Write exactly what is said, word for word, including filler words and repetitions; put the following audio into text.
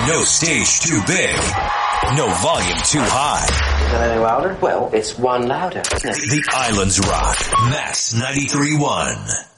No stage too big. No volume too high. Is that any louder? Well, it's one louder. The Islands Rock. Max ninety-three point one.